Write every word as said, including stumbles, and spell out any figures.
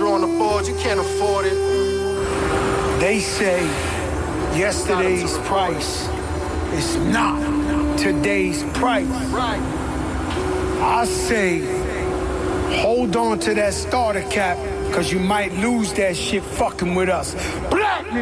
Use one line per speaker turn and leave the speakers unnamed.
drawing the board, you can't afford it.
They say yesterday's price is not today's price.
Right.
I say hold on to that starter cap, cause you might lose that shit fucking with us. Black